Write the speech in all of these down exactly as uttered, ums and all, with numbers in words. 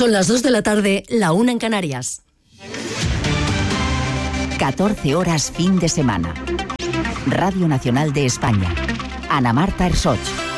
Son las dos de la tarde, la una en Canarias. catorce horas fin de semana. Radio Nacional de España. Ana Marta Ersoch.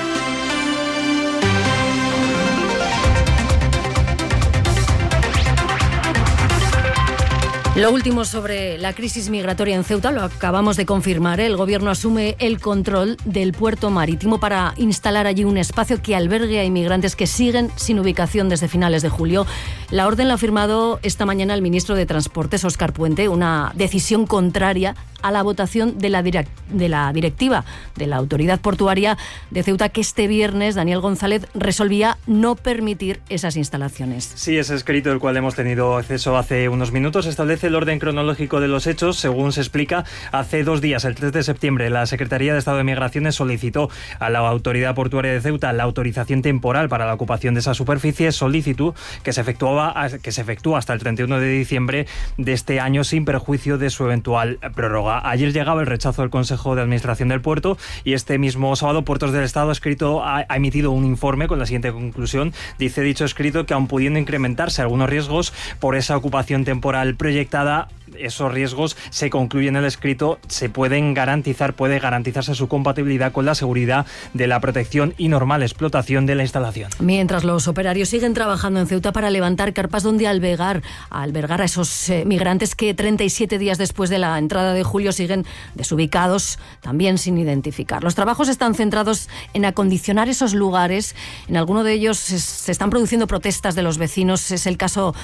Lo último sobre la crisis migratoria en Ceuta lo acabamos de confirmar. El Gobierno asume el control del puerto marítimo para instalar allí un espacio que albergue a inmigrantes que siguen sin ubicación desde finales de julio. La orden la ha firmado esta mañana el ministro de Transportes, Óscar Puente, una decisión contraria a la votación de la, direct- de la directiva de la Autoridad Portuaria de Ceuta, que este viernes Daniel González resolvía no permitir esas instalaciones. Sí, ese escrito del cual hemos tenido acceso hace unos minutos establece el orden cronológico de los hechos. Según se explica, hace dos días, el tres de septiembre, la Secretaría de Estado de Migraciones solicitó a la Autoridad Portuaria de Ceuta la autorización temporal para la ocupación de esa superficie, solicitud que se efectuaba que se efectúa hasta el treinta y uno de diciembre de este año sin perjuicio de su eventual prórroga. Ayer llegaba el rechazo del Consejo de Administración del Puerto y este mismo sábado Puertos del Estado ha, escrito, ha, ha emitido un informe con la siguiente conclusión. Dice dicho escrito que aun pudiendo incrementarse algunos riesgos por esa ocupación temporal proyectada, esos riesgos se concluyen en el escrito, se pueden garantizar, puede garantizarse su compatibilidad con la seguridad de la protección y normal explotación de la instalación. Mientras los operarios siguen trabajando en Ceuta para levantar carpas donde albergar, albergar a esos eh, migrantes que treinta y siete días después de la entrada de julio siguen desubicados, también sin identificar. Los trabajos están centrados en acondicionar esos lugares. En alguno de ellos se, se están produciendo protestas de los vecinos. Es el caso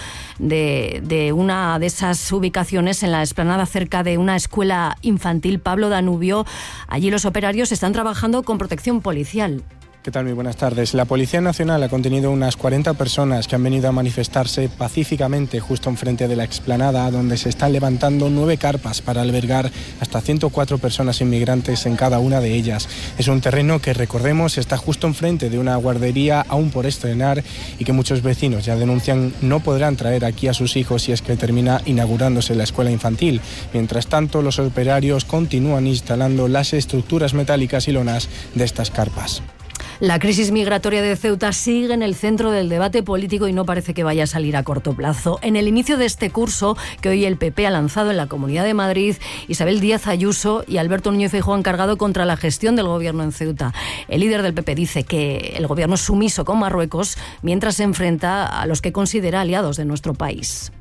de, de una de esas ubicaciones en la explanada cerca de una escuela infantil, Pablo Danubio. Allí los operarios están trabajando con protección policial. ¿Qué tal? Muy buenas tardes. La Policía Nacional ha contenido unas cuarenta personas que han venido a manifestarse pacíficamente justo enfrente de la explanada, donde se están levantando nueve carpas para albergar hasta ciento cuatro personas inmigrantes en cada una de ellas. Es un terreno que, recordemos, está justo enfrente de una guardería aún por estrenar y que muchos vecinos ya denuncian no podrán traer aquí a sus hijos si es que termina inaugurándose la escuela infantil. Mientras tanto, los operarios continúan instalando las estructuras metálicas y lonas de estas carpas. La crisis migratoria de Ceuta sigue en el centro del debate político y no parece que vaya a salir a corto plazo. En el inicio de este curso, que hoy el P P ha lanzado en la Comunidad de Madrid, Isabel Díaz Ayuso y Alberto Núñez Feijóo han cargado contra la gestión del gobierno en Ceuta. El líder del P P dice que el gobierno es sumiso con Marruecos mientras se enfrenta a los que considera aliados de nuestro país.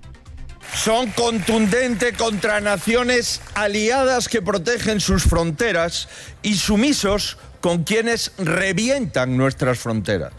Son contundentes contra naciones aliadas que protegen sus fronteras y sumisos con quienes revientan nuestras fronteras.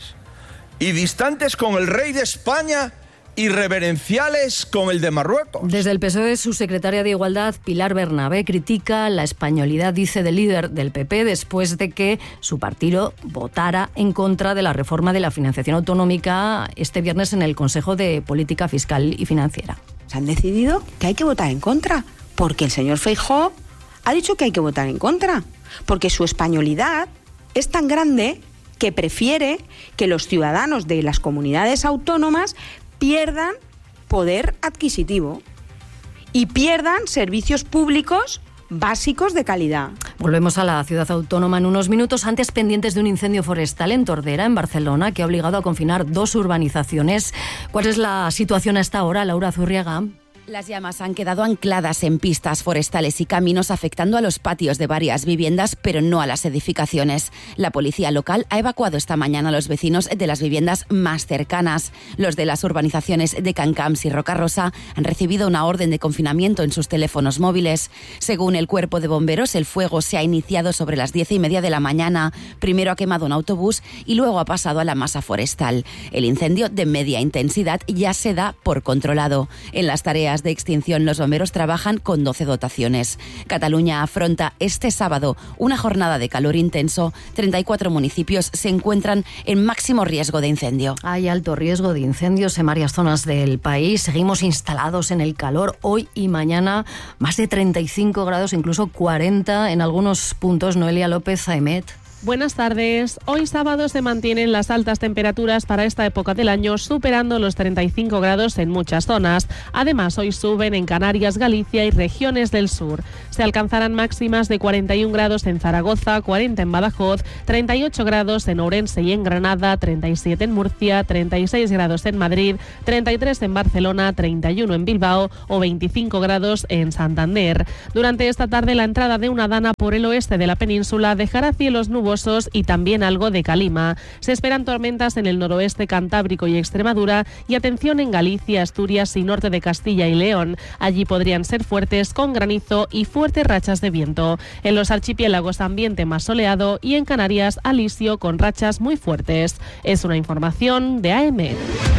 Y distantes con el rey de España y reverenciales con el de Marruecos. Desde el P S O E, su secretaria de Igualdad, Pilar Bernabé, critica la españolidad, dice, del líder del P P después de que su partido votara en contra de la reforma de la financiación autonómica este viernes en el Consejo de Política Fiscal y Financiera. Se han decidido que hay que votar en contra, porque el señor Feijóo ha dicho que hay que votar en contra, porque su españolidad es tan grande que prefiere que los ciudadanos de las comunidades autónomas pierdan poder adquisitivo y pierdan servicios públicos básicos de calidad. Volvemos a la ciudad autónoma en unos minutos, antes pendientes de un incendio forestal en Tordera, en Barcelona, que ha obligado a confinar dos urbanizaciones. ¿Cuál es la situación hasta ahora, Laura Zurriaga? Las llamas han quedado ancladas en pistas forestales y caminos, afectando a los patios de varias viviendas, pero no a las edificaciones. La policía local ha evacuado esta mañana a los vecinos de las viviendas más cercanas. Los de las urbanizaciones de Cancamps y Rocarosa han recibido una orden de confinamiento en sus teléfonos móviles. Según el Cuerpo de Bomberos, el fuego se ha iniciado sobre las diez y media de la mañana. Primero ha quemado un autobús y luego ha pasado a la masa forestal. El incendio, de media intensidad, ya se da por controlado. En las tareas de extinción, los bomberos trabajan con doce dotaciones. Cataluña afronta este sábado una jornada de calor intenso. treinta y cuatro municipios se encuentran en máximo riesgo de incendio. Hay alto riesgo de incendios en varias zonas del país. Seguimos instalados en el calor hoy y mañana. Más de treinta y cinco grados, incluso cuarenta en algunos puntos. Noelia López Aimet. Buenas tardes. Hoy sábado se mantienen las altas temperaturas para esta época del año, superando los treinta y cinco grados en muchas zonas. Además, hoy suben en Canarias, Galicia y regiones del sur. Se alcanzarán máximas de cuarenta y un grados en Zaragoza, cuarenta en Badajoz, treinta y ocho grados en Ourense y en Granada, treinta y siete en Murcia, treinta y seis grados en Madrid, treinta y tres en Barcelona, treinta y uno en Bilbao o veinticinco grados en Santander. Durante esta tarde, la entrada de una dana por el oeste de la península dejará cielos nubosos y también algo de calima. Se esperan tormentas en el noroeste cantábrico y Extremadura y atención en Galicia, Asturias y norte de Castilla y León. Allí podrían ser fuertes con granizo y fuertes rachas de viento. En los archipiélagos ambiente más soleado y en Canarias alisio con rachas muy fuertes. Es una información de A M.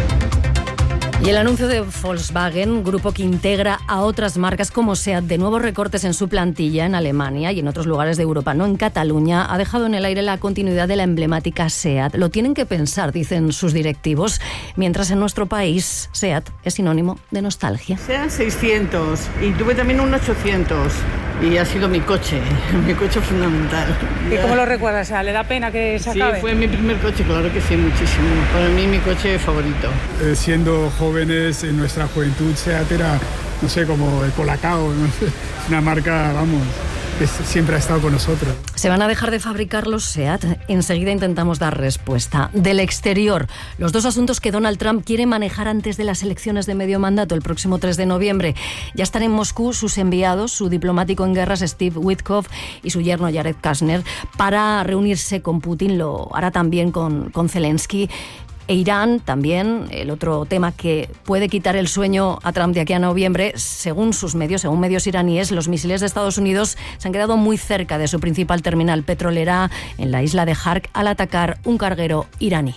Y el anuncio de Volkswagen, grupo que integra a otras marcas como SEAT, de nuevos recortes en su plantilla en Alemania y en otros lugares de Europa, no en Cataluña, ha dejado en el aire la continuidad de la emblemática SEAT. Lo tienen que pensar, dicen sus directivos, mientras en nuestro país SEAT es sinónimo de nostalgia. SEAT seiscientos y tuve también un ochocientos y ha sido mi coche, mi coche fundamental. ¿Y cómo lo recuerdas? O sea, ¿le da pena que se acabe? Sí, fue mi primer coche, claro que sí, muchísimo. Para mí mi coche favorito. Eh, siendo joven jóvenes, en nuestra juventud, SEAT era, no sé, como el Colacao, ¿no? Una marca, vamos, que siempre ha estado con nosotros. ¿Se van a dejar de fabricar los SEAT? Enseguida intentamos dar respuesta. Del exterior, los dos asuntos que Donald Trump quiere manejar antes de las elecciones de medio mandato el próximo tres de noviembre. Ya están en Moscú sus enviados, su diplomático en guerras Steve Witkoff y su yerno Jared Kushner, para reunirse con Putin. Lo hará también con, con Zelensky. E Irán también, el otro tema que puede quitar el sueño a Trump de aquí a noviembre. Según sus medios, según medios iraníes, los misiles de Estados Unidos se han quedado muy cerca de su principal terminal petrolera en la isla de Hark al atacar un carguero iraní.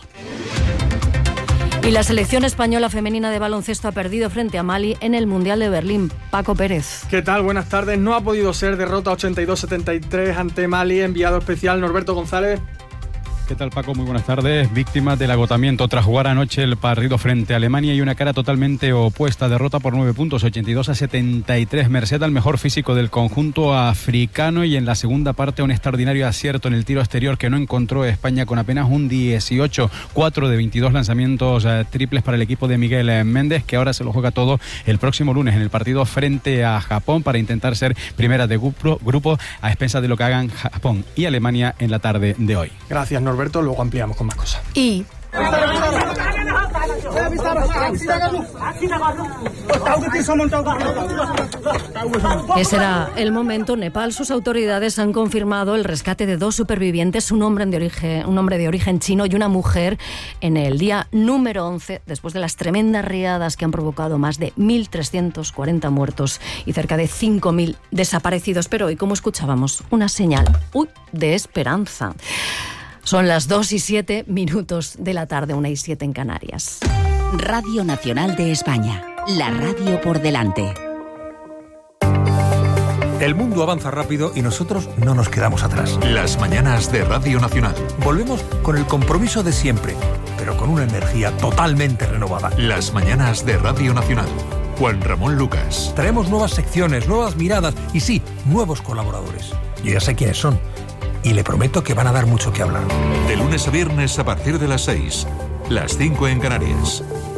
Y la selección española femenina de baloncesto ha perdido frente a Mali en el Mundial de Berlín. Paco Pérez. ¿Qué tal? Buenas tardes. No ha podido ser, derrota ochenta y dos setenta y tres ante Mali. Enviado especial Norberto González. ¿Qué tal, Paco? Muy buenas tardes. Víctimas del agotamiento tras jugar anoche el partido frente a Alemania y una cara totalmente opuesta. Derrota por nueve puntos, ochenta y dos a setenta y tres. Merced al mejor físico del conjunto africano y en la segunda parte un extraordinario acierto en el tiro exterior que no encontró España con apenas un dieciocho. cuatro de veintidós lanzamientos eh, triples para el equipo de Miguel Méndez, que ahora se lo juega todo el próximo lunes en el partido frente a Japón para intentar ser primera de grupo, grupo a expensas de lo que hagan Japón y Alemania en la tarde de hoy. Gracias, Norberto. Luego ampliamos con más cosas. Y ese era el momento. Nepal, sus autoridades han confirmado el rescate de dos supervivientes, un hombre de origen, un hombre de origen chino y una mujer, en el día número once, después de las tremendas riadas que han provocado más de mil trescientos cuarenta muertos y cerca de cinco mil desaparecidos. Pero hoy, como escuchábamos, una señal uy, de esperanza. Son las dos y siete minutos de la tarde, una y siete en Canarias. Radio Nacional de España, la radio por delante. El mundo avanza rápido y nosotros no nos quedamos atrás. Las mañanas de Radio Nacional. Volvemos con el compromiso de siempre, pero con una energía totalmente renovada. Las mañanas de Radio Nacional. Juan Ramón Lucas. Traemos nuevas secciones, nuevas miradas y sí, nuevos colaboradores. Yo ya sé quiénes son. Y le prometo que van a dar mucho que hablar. De lunes a viernes a partir de las seis, las cinco en Canarias.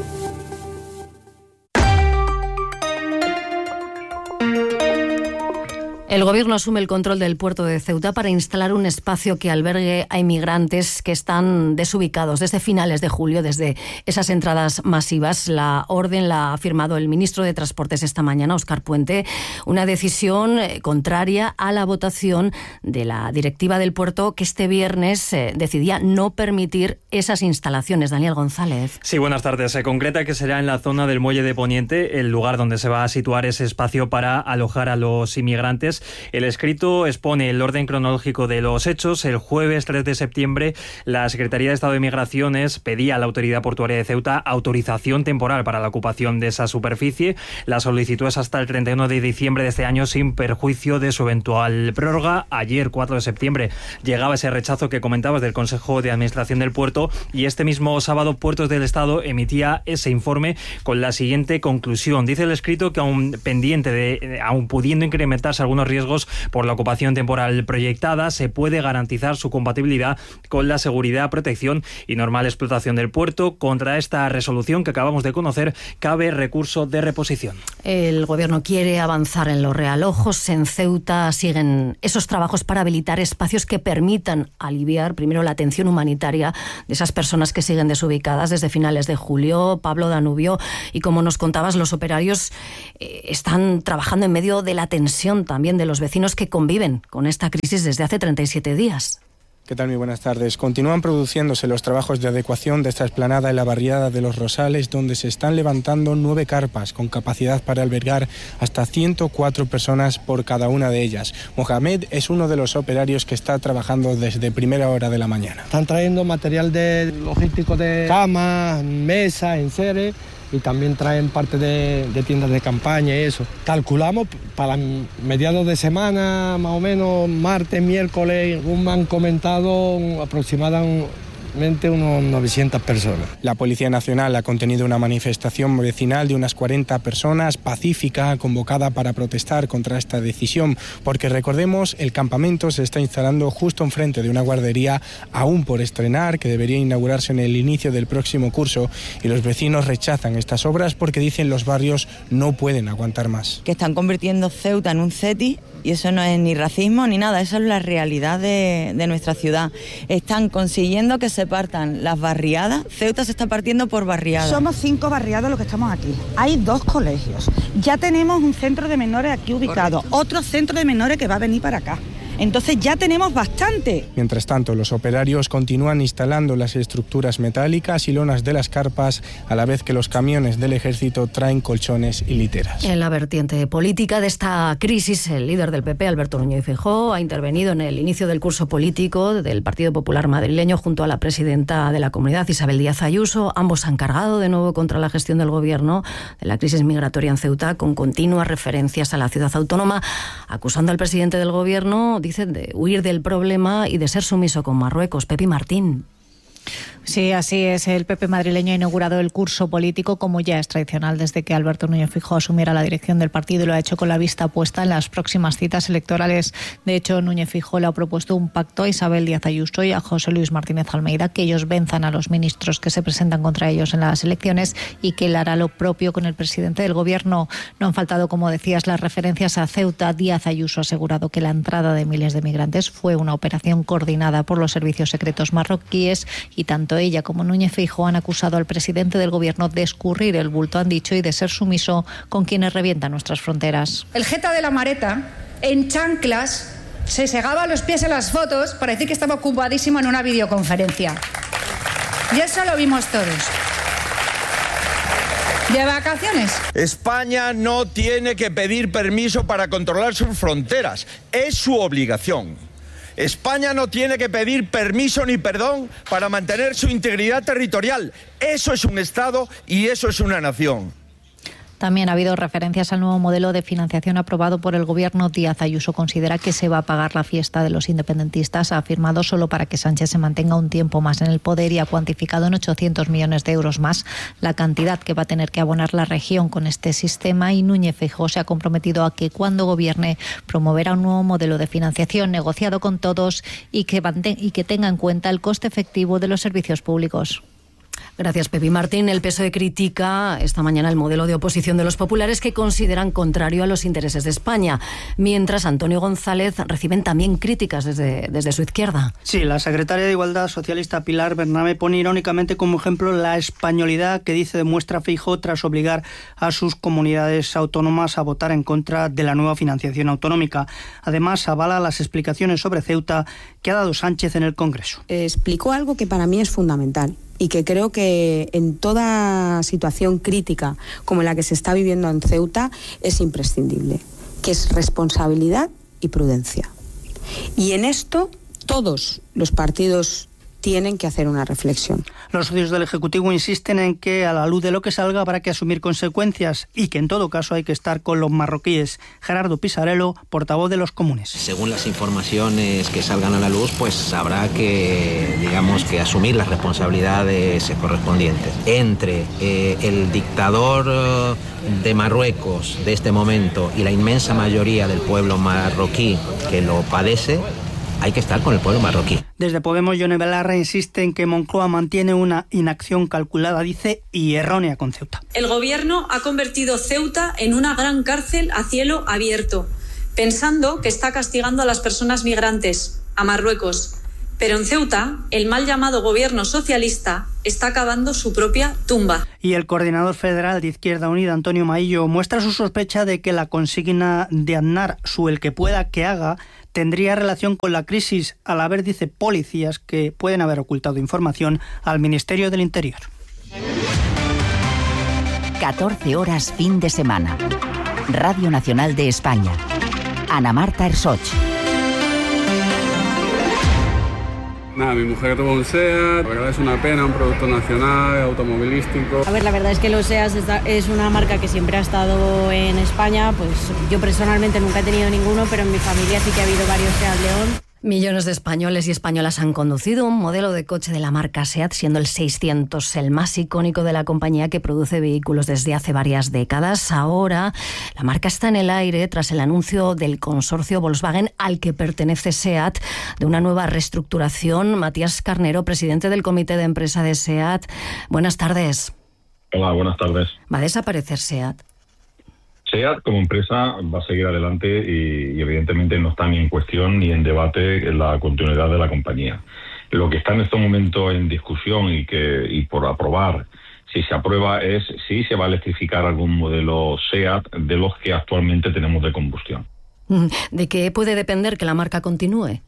El Gobierno asume el control del puerto de Ceuta para instalar un espacio que albergue a inmigrantes que están desubicados desde finales de julio, desde esas entradas masivas. La orden la ha firmado el ministro de Transportes esta mañana, Óscar Puente, una decisión contraria a la votación de la directiva del puerto que este viernes eh, decidía no permitir esas instalaciones. Daniel González. Sí, buenas tardes. Se concreta que será en la zona del Muelle de Poniente, el lugar donde se va a situar ese espacio para alojar a los inmigrantes. El escrito expone el orden cronológico de los hechos. El jueves tres de septiembre, la Secretaría de Estado de Migraciones pedía a la Autoridad Portuaria de Ceuta autorización temporal para la ocupación de esa superficie. La solicitud es hasta el treinta y uno de diciembre de este año, sin perjuicio de su eventual prórroga. Ayer, cuatro de septiembre, llegaba ese rechazo que comentabas del Consejo de Administración del Puerto, y este mismo sábado Puertos del Estado emitía ese informe con la siguiente conclusión. Dice el escrito que aún pendiente de, aún pudiendo incrementarse algunos estos riesgos por la ocupación temporal proyectada, se puede garantizar su compatibilidad con la seguridad, protección y normal explotación del puerto. Contra esta resolución que acabamos de conocer, cabe recurso de reposición. El Gobierno quiere avanzar en los realojos. En Ceuta siguen esos trabajos para habilitar espacios que permitan aliviar primero la atención humanitaria de esas personas que siguen desubicadas desde finales de julio. Pablo Danubio, y como nos contabas, los operarios eh, están trabajando en medio de la tensión también de los vecinos que conviven con esta crisis desde hace treinta y siete días. ¿Qué tal? Muy buenas tardes. Continúan produciéndose los trabajos de adecuación de esta explanada en la barriada de Los Rosales, donde se están levantando nueve carpas con capacidad para albergar hasta ciento cuatro personas por cada una de ellas. Mohamed es uno de los operarios que está trabajando desde primera hora de la mañana. Están trayendo material de logístico de camas, mesas, enseres, y también traen parte de, de tiendas de campaña y eso. Calculamos para mediados de semana, más o menos martes, miércoles, me han comentado aproximadamente unos novecientas personas. La Policía Nacional ha contenido una manifestación vecinal de unas cuarenta personas, pacífica, convocada para protestar contra esta decisión, porque recordemos, el campamento se está instalando justo enfrente de una guardería aún por estrenar, que debería inaugurarse en el inicio del próximo curso, y los vecinos rechazan estas obras porque dicen los barrios no pueden aguantar más. Que están convirtiendo Ceuta en un CETI, y eso no es ni racismo ni nada, eso es la realidad de, de nuestra ciudad. Están consiguiendo que se partan las barriadas. Ceuta se está partiendo por barriadas. Somos cinco barriadas los que estamos aquí. Hay dos colegios. Ya tenemos un centro de menores aquí ubicado. Correcto. Otro centro de menores que va a venir para acá. Entonces ya tenemos bastante. Mientras tanto, los operarios continúan instalando las estructuras metálicas y lonas de las carpas, a la vez que los camiones del ejército traen colchones y literas. En la vertiente política de esta crisis, el líder del P P, Alberto Núñez Feijóo, ha intervenido en el inicio del curso político del Partido Popular madrileño junto a la presidenta de la Comunidad, Isabel Díaz Ayuso. Ambos han cargado de nuevo contra la gestión del Gobierno de la crisis migratoria en Ceuta, con continuas referencias a la ciudad autónoma, acusando al presidente del Gobierno, dicen, de huir del problema y de ser sumiso con Marruecos. Pepi Martín. Sí, así es. El P P madrileño ha inaugurado el curso político, como ya es tradicional desde que Alberto Núñez Feijóo asumiera la dirección del partido, y lo ha hecho con la vista puesta en las próximas citas electorales. De hecho, Núñez Feijóo le ha propuesto un pacto a Isabel Díaz Ayuso y a José Luis Martínez Almeida, que ellos venzan a los ministros que se presentan contra ellos en las elecciones, y que él hará lo propio con el presidente del Gobierno. No han faltado, como decías, las referencias a Ceuta. Díaz Ayuso ha asegurado que la entrada de miles de migrantes fue una operación coordinada por los servicios secretos marroquíes, y tanto ella como Núñez Feijóo han acusado al presidente del Gobierno de escurrir el bulto, han dicho, y de ser sumiso con quienes revientan nuestras fronteras. El jeta de la Mareta, en chanclas, se segaba los pies en las fotos para decir que estaba ocupadísimo en una videoconferencia. Y eso lo vimos todos. ¿De vacaciones? España no tiene que pedir permiso para controlar sus fronteras. Es su obligación. España no tiene que pedir permiso ni perdón para mantener su integridad territorial. Eso es un Estado y eso es una nación. También ha habido referencias al nuevo modelo de financiación aprobado por el Gobierno. Díaz Ayuso considera que se va a pagar la fiesta de los independentistas. Ha afirmado solo para que Sánchez se mantenga un tiempo más en el poder, y ha cuantificado en ochocientos millones de euros más la cantidad que va a tener que abonar la región con este sistema. Y Núñez Feijóo se ha comprometido a que cuando gobierne promoverá un nuevo modelo de financiación negociado con todos y que, y que tenga en cuenta el coste efectivo de los servicios públicos. Gracias, Pepi Martín. El P S O E critica esta mañana el modelo de oposición de los populares, que consideran contrario a los intereses de España, mientras Antonio González reciben también críticas desde, desde su izquierda. Sí, la secretaria de Igualdad socialista Pilar Bernabé pone irónicamente como ejemplo la españolidad que dice demuestra Feijóo tras obligar a sus comunidades autónomas a votar en contra de la nueva financiación autonómica. Además, avala las explicaciones sobre Ceuta que ha dado Sánchez en el Congreso. Explicó algo que para mí es fundamental y que creo que en toda situación crítica como la que se está viviendo en Ceuta es imprescindible, que es responsabilidad y prudencia. Y en esto todos los partidos tienen que hacer una reflexión. Los socios del Ejecutivo insisten en que a la luz de lo que salga habrá que asumir consecuencias y que en todo caso hay que estar con los marroquíes. Gerardo Pisarello, portavoz de los comunes. Según las informaciones que salgan a la luz, pues habrá que, digamos, que asumir las responsabilidades correspondientes. Entre eh, el dictador de Marruecos de este momento y la inmensa mayoría del pueblo marroquí que lo padece, hay que estar con el pueblo marroquí. Desde Podemos, Yone Belarra insiste en que Moncloa mantiene una inacción calculada, dice, y errónea con Ceuta. El gobierno ha convertido Ceuta en una gran cárcel a cielo abierto, pensando que está castigando a las personas migrantes, a Marruecos. Pero en Ceuta, el mal llamado gobierno socialista está cavando su propia tumba. Y el coordinador federal de Izquierda Unida, Antonio Maillo, muestra su sospecha de que la consigna de Aznar, su el que pueda que haga, tendría relación con la crisis, al haber, dice, policías que pueden haber ocultado información al Ministerio del Interior. catorce horas fin de semana. Radio Nacional de España. Ana Marta Ersoch. Nada, mi mujer tuvo un SEAT, la verdad es una pena, un producto nacional, automovilístico. A ver, la verdad es que los SEAT es una marca que siempre ha estado en España, pues yo personalmente nunca he tenido ninguno, pero en mi familia sí que ha habido varios SEAT León. Millones de españoles y españolas han conducido un modelo de coche de la marca SEAT, siendo el seiscientos el más icónico de la compañía que produce vehículos desde hace varias décadas. Ahora, la marca está en el aire tras el anuncio del consorcio Volkswagen al que pertenece SEAT de una nueva reestructuración. Matías Carnero, presidente del comité de empresa de SEAT. Buenas tardes. Hola, buenas tardes. ¿Va a desaparecer SEAT? SEAT como empresa va a seguir adelante y, y evidentemente no está ni en cuestión ni en debate la continuidad de la compañía. Lo que está en este momento en discusión y que y por aprobar, si se aprueba, es si se va a electrificar algún modelo SEAT de los que actualmente tenemos de combustión. ¿De qué puede depender que la marca continúe?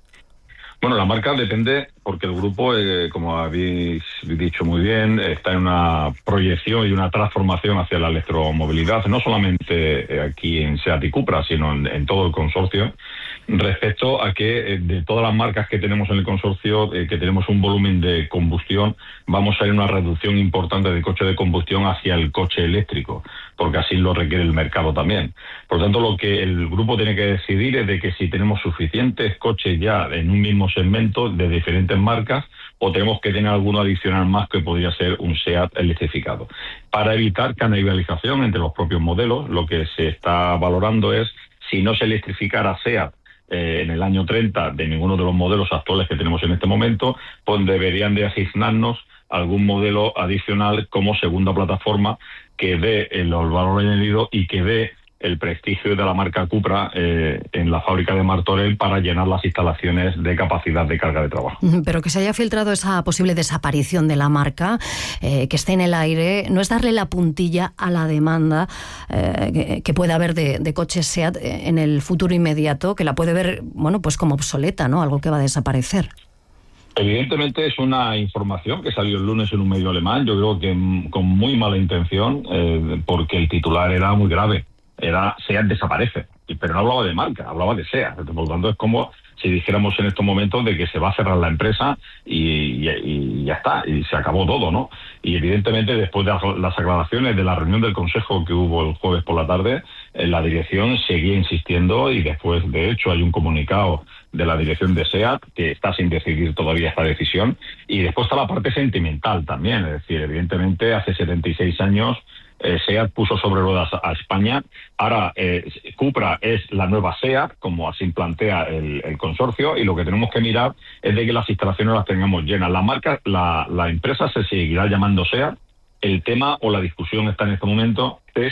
Bueno, la marca depende porque el grupo, eh, como habéis dicho muy bien, está en una proyección y una transformación hacia la electromovilidad, no solamente aquí en SEAT y Cupra, sino en, en todo el consorcio, respecto a que eh, de todas las marcas que tenemos en el consorcio, eh, que tenemos un volumen de combustión, vamos a ir a una reducción importante de coche de combustión hacia el coche eléctrico, porque así lo requiere el mercado también. Por lo tanto, lo que el grupo tiene que decidir es de que si tenemos suficientes coches ya en un mismo segmento de diferentes marcas o tenemos que tener alguno adicional más que podría ser un SEAT electrificado. Para evitar canibalización entre los propios modelos, lo que se está valorando es si no se electrificara SEAT eh, en el año treinta de ninguno de los modelos actuales que tenemos en este momento, pues deberían de asignarnos algún modelo adicional como segunda plataforma que dé el valor añadido y que dé el prestigio de la marca Cupra eh, en la fábrica de Martorell para llenar las instalaciones de capacidad de carga de trabajo. Pero que se haya filtrado esa posible desaparición de la marca, eh, que esté en el aire, no es darle la puntilla a la demanda eh, que, que puede haber de, de coches SEAT en el futuro inmediato, que la puede ver, bueno, pues como obsoleta, ¿no? Algo que va a desaparecer. Evidentemente es una información que salió el lunes en un medio alemán, yo creo que con muy mala intención, eh, porque el titular era muy grave. Era SEAT desaparece, pero no hablaba de marca, hablaba de SEAT. Por lo tanto, es como si dijéramos en estos momentos de que se va a cerrar la empresa y, y, y ya está, y se acabó todo, ¿no? Y evidentemente, después de las aclaraciones de la reunión del Consejo que hubo el jueves por la tarde, eh, la dirección seguía insistiendo y después, de hecho, hay un comunicado de la dirección de SEAT que está sin decidir todavía esta decisión. Y después está la parte sentimental también, es decir, evidentemente, hace setenta y seis años Eh, SEAT puso sobre ruedas a España. Ahora eh, Cupra es la nueva SEAT, como así plantea el, el consorcio, y lo que tenemos que mirar es de que las instalaciones las tengamos llenas. La marca, la, la empresa se seguirá llamando SEAT. El tema o la discusión está en este momento es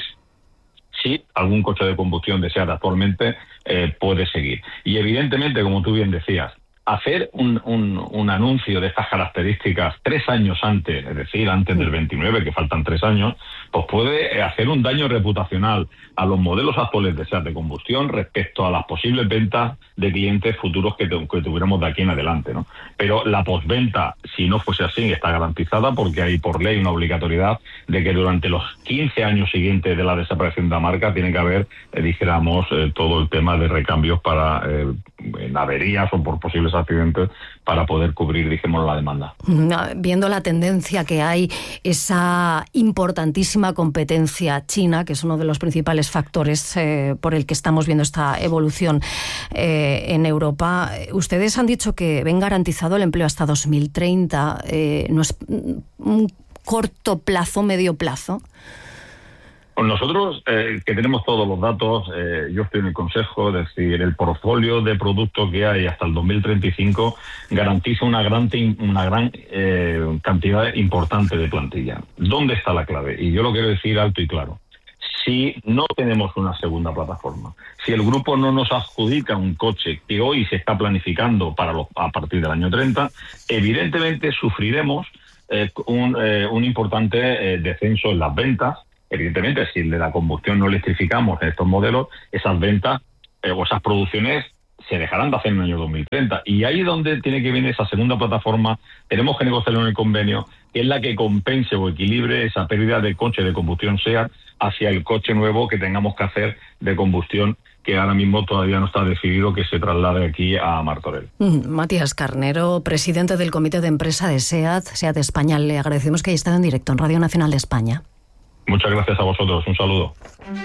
si algún coche de combustión de SEAT actualmente eh, puede seguir. Y evidentemente, como tú bien decías, hacer un, un, un anuncio de estas características tres años antes, es decir, antes del veintinueve, que faltan tres años, pues puede hacer un daño reputacional a los modelos actuales de SEAT de combustión respecto a las posibles ventas de clientes futuros que, que tuviéramos de aquí en adelante, ¿no? Pero la postventa, si no fuese así, está garantizada porque hay por ley una obligatoriedad de que durante los quince años siguientes de la desaparición de la marca tiene que haber, eh, dijéramos, eh, todo el tema de recambios para eh, en averías o por posibles accidentes para poder cubrir, dijimos, la demanda. Viendo la tendencia que hay, esa importantísima competencia china, que es uno de los principales factores eh, por el que estamos viendo esta evolución eh, en Europa, ustedes han dicho que ven garantizado el empleo hasta dos mil treinta. Eh, ¿No es un corto plazo, medio plazo? Nosotros, eh, que tenemos todos los datos, eh, yo estoy en el consejo, es decir, el portfolio de productos que hay hasta el dos mil treinta y cinco garantiza una gran, una gran eh, cantidad importante de plantilla. ¿Dónde está la clave? Y yo lo quiero decir alto y claro. Si no tenemos una segunda plataforma, si el grupo no nos adjudica un coche que hoy se está planificando para los, a partir del año treinta, evidentemente sufriremos eh, un, eh, un importante eh, descenso en las ventas. Evidentemente, si de la combustión no electrificamos en estos modelos, esas ventas eh, o esas producciones se dejarán de hacer en el año dos mil treinta. Y ahí es donde tiene que venir esa segunda plataforma. Tenemos que negociarlo en el convenio, que es la que compense o equilibre esa pérdida de coche de combustión SEAT hacia el coche nuevo que tengamos que hacer de combustión, que ahora mismo todavía no está decidido que se traslade aquí a Martorell. Mm, Matías Carnero, presidente del Comité de Empresa de SEAT, SEAT España, le agradecemos que haya estado en directo en Radio Nacional de España. Muchas gracias a vosotros. Un saludo.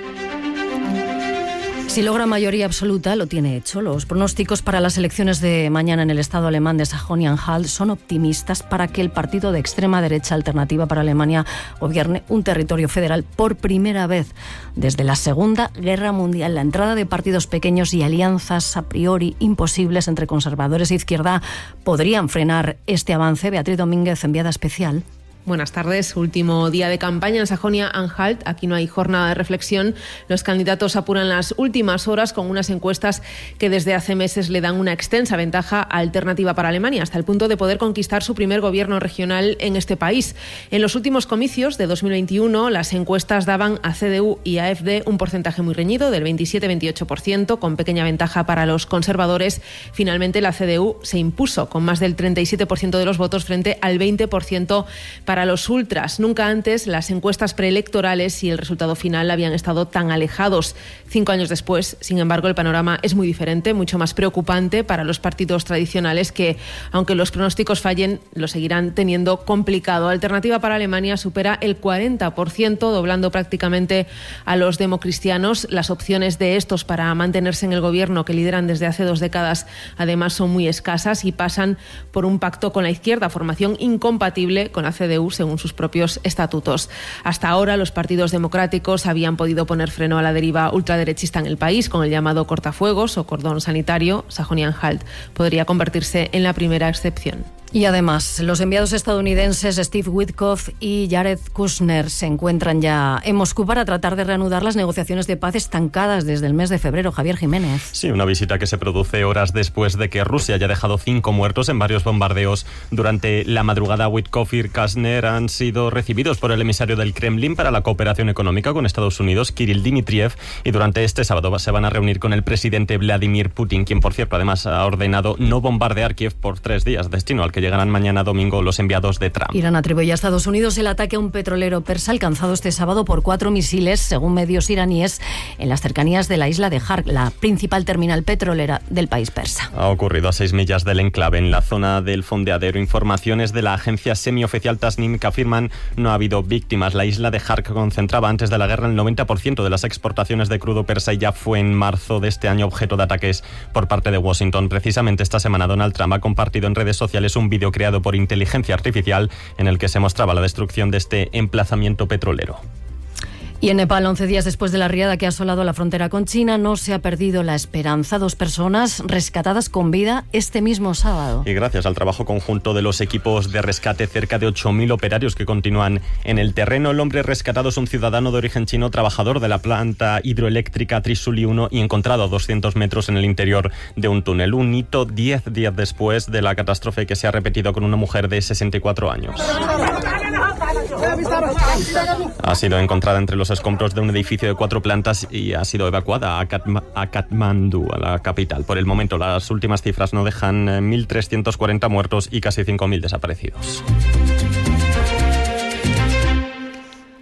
Si logra mayoría absoluta, lo tiene hecho. Los pronósticos para las elecciones de mañana en el estado alemán de Sajonia-Anhalt son optimistas para que el partido de extrema derecha Alternativa para Alemania gobierne un territorio federal por primera vez desde la Segunda Guerra Mundial. La entrada de partidos pequeños y alianzas a priori imposibles entre conservadores e izquierda podrían frenar este avance. Beatriz Domínguez, enviada especial. Buenas tardes. Último día de campaña en Sajonia-Anhalt. Aquí no hay jornada de reflexión. Los candidatos apuran las últimas horas con unas encuestas que desde hace meses le dan una extensa ventaja a Alternativa para Alemania, hasta el punto de poder conquistar su primer gobierno regional en este país. En los últimos comicios de dos mil veintiuno, las encuestas daban a C D U y a AfD un porcentaje muy reñido del veintisiete a veintiocho por ciento, con pequeña ventaja para los conservadores. Finalmente, la C D U se impuso con más del treinta y siete por ciento de los votos frente al veinte por ciento para los ultras. Nunca antes las encuestas preelectorales y el resultado final habían estado tan alejados. Cinco años después, sin embargo, el panorama es muy diferente, mucho más preocupante para los partidos tradicionales que, aunque los pronósticos fallen, lo seguirán teniendo complicado. Alternativa para Alemania supera el cuarenta por ciento, doblando prácticamente a los democristianos. Las opciones de estos para mantenerse en el gobierno que lideran desde hace dos décadas, además, son muy escasas y pasan por un pacto con la izquierda, formación incompatible con la C D U según sus propios estatutos. Hasta ahora, los partidos democráticos habían podido poner freno a la deriva ultraderechista en el país con el llamado cortafuegos o cordón sanitario. Sajonia-Anhalt podría convertirse en la primera excepción. Y además, los enviados estadounidenses Steve Witkoff y Jared Kushner se encuentran ya en Moscú para tratar de reanudar las negociaciones de paz estancadas desde el mes de febrero. Javier Jiménez. Sí, una visita que se produce horas después de que Rusia haya dejado cinco muertos en varios bombardeos durante la madrugada. Witkoff y Kushner han sido recibidos por el emisario del Kremlin para la cooperación económica con Estados Unidos, Kirill Dmitriev, y durante este sábado se van a reunir con el presidente Vladimir Putin, quien, por cierto, además ha ordenado no bombardear Kiev por tres días, destino al que llegarán mañana domingo los enviados de Trump. Irán atribuye a Estados Unidos el ataque a un petrolero persa alcanzado este sábado por cuatro misiles, según medios iraníes, en las cercanías de la isla de Hark, la principal terminal petrolera del país persa. Ha ocurrido a seis millas del enclave, en la zona del fondeadero. Informaciones de la agencia semioficial Tasnim que afirman no ha habido víctimas. La isla de Hark concentraba antes de la guerra el noventa por ciento de las exportaciones de crudo persa y ya fue en marzo de este año objeto de ataques por parte de Washington. Precisamente esta semana Donald Trump ha compartido en redes sociales un vídeo creado por inteligencia artificial en el que se mostraba la destrucción de este emplazamiento petrolero. Y en Nepal, once días después de la riada que ha asolado la frontera con China, no se ha perdido la esperanza. Dos personas rescatadas con vida este mismo sábado. Y gracias al trabajo conjunto de los equipos de rescate, cerca de ocho mil operarios que continúan en el terreno. El hombre rescatado es un ciudadano de origen chino, trabajador de la planta hidroeléctrica Trisuli uno y encontrado a doscientos metros en el interior de un túnel. Un hito diez días después de la catástrofe que se ha repetido con una mujer de sesenta y cuatro años. Ha sido encontrada entre los escombros de un edificio de cuatro plantas y ha sido evacuada a, Katma- a Katmandú, a la capital. Por el momento, las últimas cifras no dejan mil trescientos cuarenta muertos y casi cinco mil desaparecidos.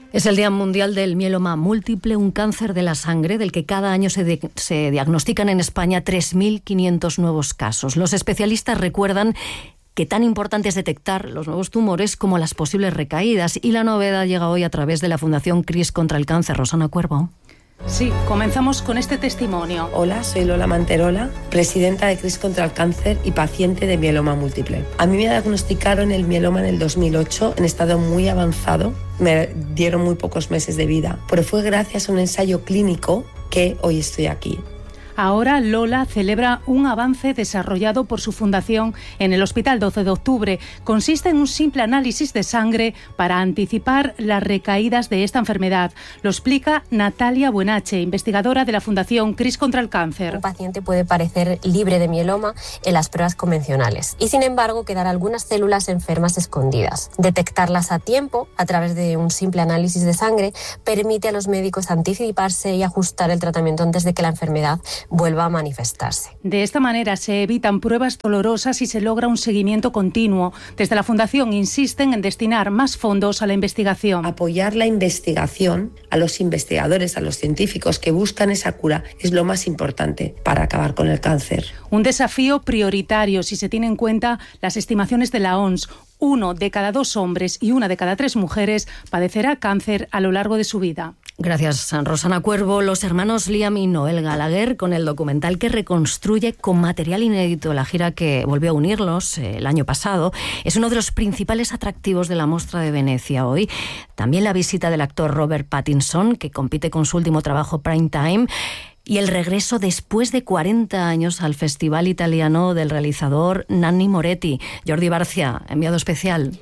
Es el Día Mundial del Mieloma Múltiple, un cáncer de la sangre del que cada año se, de, se diagnostican en España tres mil quinientos nuevos casos. Los especialistas recuerdan que tan importante es detectar los nuevos tumores como las posibles recaídas, y la novedad llega hoy a través de la Fundación CRIS contra el Cáncer. Rosana Cuervo. Sí, comenzamos con este testimonio. Hola, soy Lola Manterola, presidenta de CRIS contra el Cáncer y paciente de mieloma múltiple. A mí me diagnosticaron el mieloma en el dos mil ocho en estado muy avanzado. Me dieron muy pocos meses de vida, pero fue gracias a un ensayo clínico que hoy estoy aquí. Ahora Lola celebra un avance desarrollado por su fundación en el Hospital doce de octubre. Consiste en un simple análisis de sangre para anticipar las recaídas de esta enfermedad. Lo explica Natalia Buenache, investigadora de la Fundación CRIS contra el Cáncer. Un paciente puede parecer libre de mieloma en las pruebas convencionales y, sin embargo, quedar algunas células enfermas escondidas. Detectarlas a tiempo a través de un simple análisis de sangre permite a los médicos anticiparse y ajustar el tratamiento antes de que la enfermedad vuelva a manifestarse. De esta manera se evitan pruebas dolorosas y se logra un seguimiento continuo. Desde la Fundación insisten en destinar más fondos a la investigación. Apoyar la investigación a los investigadores, a los científicos que buscan esa cura es lo más importante para acabar con el cáncer. Un desafío prioritario si se tiene en cuenta las estimaciones de la O M S. Uno de cada dos hombres y una de cada tres mujeres padecerá cáncer a lo largo de su vida. Gracias, Rosana Cuervo. Los hermanos Liam y Noel Gallagher, con el documental que reconstruye con material inédito la gira que volvió a unirlos eh, el año pasado, es uno de los principales atractivos de la Mostra de Venecia hoy. También la visita del actor Robert Pattinson, que compite con su último trabajo Prime Time, y el regreso después de cuarenta años al Festival Italiano del realizador Nanni Moretti. Jordi Barcia, enviado especial.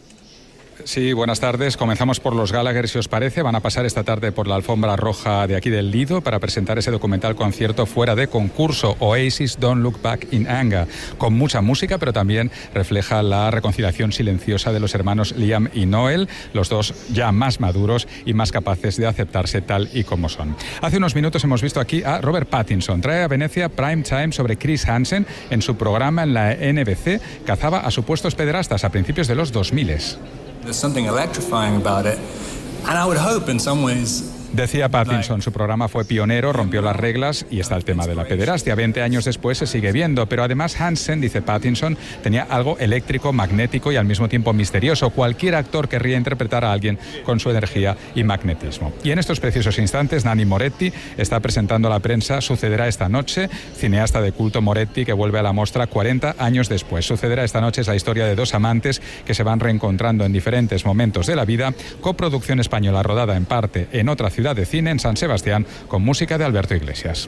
Sí, buenas tardes. Comenzamos por los Gallagher, si os parece. Van a pasar esta tarde por la alfombra roja de aquí del Lido para presentar ese documental concierto fuera de concurso, Oasis Don't Look Back in Anger, con mucha música, pero también refleja la reconciliación silenciosa de los hermanos Liam y Noel, los dos ya más maduros y más capaces de aceptarse tal y como son. Hace unos minutos hemos visto aquí a Robert Pattinson. Trae a Venecia Prime Time sobre Chris Hansen. En su programa en la N B C cazaba a supuestos pederastas a principios de los dos mil. There's something electrifying about it, and I would hope in some ways. Decía Pattinson, su programa fue pionero, rompió las reglas y está el tema de la pederastia. veinte años después se sigue viendo, pero además Hansen, dice Pattinson, tenía algo eléctrico, magnético y al mismo tiempo misterioso. Cualquier actor querría interpretar a alguien con su energía y magnetismo. Y en estos precisos instantes, Nanni Moretti está presentando a la prensa Sucederá esta noche, cineasta de culto Moretti que vuelve a la mostra cuarenta años después. Sucederá esta noche es la historia de dos amantes que se van reencontrando en diferentes momentos de la vida, coproducción española rodada en parte en otra ciudad de cine, en San Sebastián, con música de Alberto Iglesias.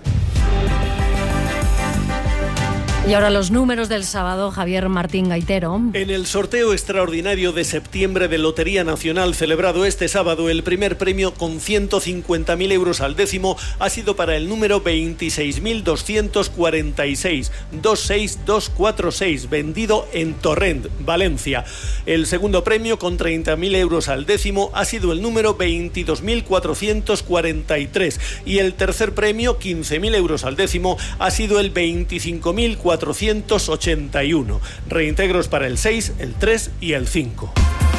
Y ahora los números del sábado, Javier Martín Gaitero. En el sorteo extraordinario de septiembre de Lotería Nacional celebrado este sábado, el primer premio con ciento cincuenta mil euros al décimo ha sido para el número veintiséis mil doscientos cuarenta y seis, veintiséis mil doscientos cuarenta y seis, vendido en Torrent, Valencia. El segundo premio con treinta mil euros al décimo ha sido el número veintidós mil cuatrocientos cuarenta y tres y el tercer premio, quince mil euros al décimo, ha sido el veinticinco mil cuatrocientos ochenta y uno. Reintegros para el seis, el tres y el cinco.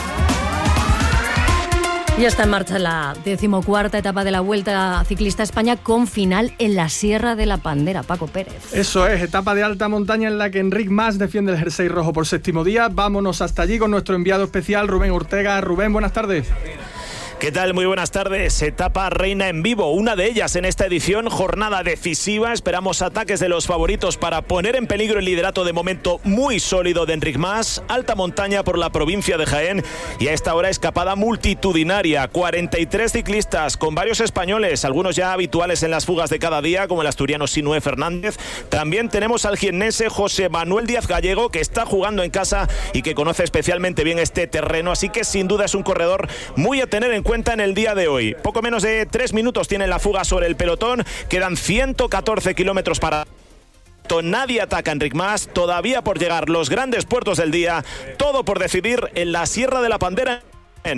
Ya está en marcha la decimocuarta etapa de la Vuelta Ciclista a España, con final en la Sierra de la Pandera. Paco Pérez. Eso es, etapa de alta montaña en la que Enric Mas defiende el jersey rojo por séptimo día. Vámonos hasta allí con nuestro enviado especial, Rubén Ortega. Rubén, buenas tardes. ¿Qué tal? Muy buenas tardes. Etapa reina en vivo, una de ellas en esta edición, jornada decisiva. Esperamos ataques de los favoritos para poner en peligro el liderato de momento muy sólido de Enric Mas. Alta montaña por la provincia de Jaén y a esta hora escapada multitudinaria. cuarenta y tres ciclistas con varios españoles, algunos ya habituales en las fugas de cada día, como el asturiano Sinué Fernández. También tenemos al jiennense José Manuel Díaz Gallego, que está jugando en casa y que conoce especialmente bien este terreno, así que sin duda es un corredor muy a tener en cuenta en el día de hoy. Poco menos de tres minutos tiene la fuga sobre el pelotón, quedan ciento catorce kilómetros para... Nadie ataca a Enric Mas, todavía por llegar los grandes puertos del día, todo por decidir en la Sierra de la Pandera.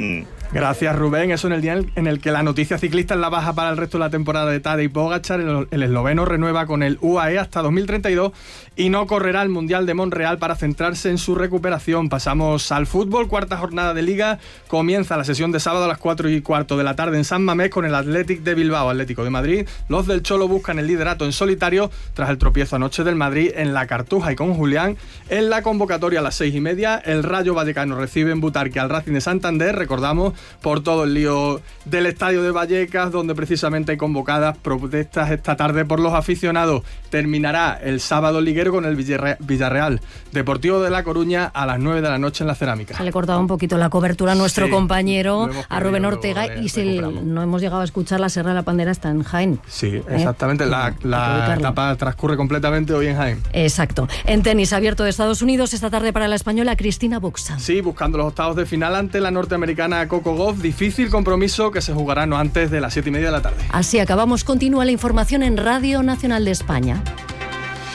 Gracias, Rubén. Eso en el día en el que la noticia ciclista es la baja para el resto de la temporada de Tadej Pogačar. El, el esloveno renueva con el U A E hasta dos mil treinta y dos y no correrá el Mundial de Montreal para centrarse en su recuperación. Pasamos al fútbol. Cuarta jornada de Liga. Comienza la sesión de sábado a las cuatro y cuarto de la tarde en San Mamés con el Athletic de Bilbao, Atlético de Madrid. Los del Cholo buscan el liderato en solitario tras el tropiezo anoche del Madrid en la Cartuja y con Julián. En la convocatoria a las seis y media, el Rayo Vallecano recibe en Butarque al Racing de Santander. Recordamos, por todo el lío del estadio de Vallecas, donde precisamente hay convocadas protestas esta tarde por los aficionados. Terminará el sábado liguero con el Villarreal Deportivo de La Coruña a las nueve de la noche en la Cerámica. Se le cortaba un poquito la cobertura a nuestro sí, compañero, a Rubén Ortega, luego, eh, y si no hemos llegado a escuchar, la Serra de la Pandera está en Jaén. Sí, exactamente. ¿Eh? La, la etapa transcurre completamente hoy en Jaén. Exacto. En tenis abierto de Estados Unidos, esta tarde para la española Cristina Buxa. Sí, buscando los octavos de final ante la norteamericana Coco Gauff. Difícil compromiso que se jugará no antes de las siete y media de la tarde. Así acabamos. Continúa la información en Radio Nacional de España.